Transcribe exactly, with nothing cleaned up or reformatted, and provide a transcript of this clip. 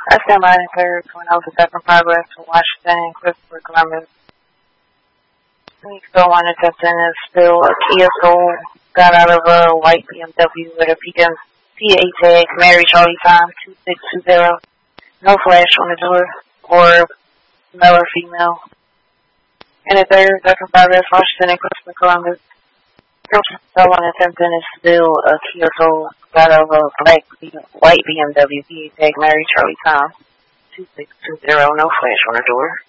I stand by and declare to announce a step in progress for Washington, Christopher Columbus. We still on attempting to spill a Kia Soul, got out of a white B M W with a P A tag, Mary Charlie Time two six two zero. No flash on the door, or male or female. And the third step in progress, Washington and Christopher Columbus. Still on attempting to spill a Kia Soul, got out of a black white B M W P A tag, Mary Charlie Time two six two zero. No flash on the door.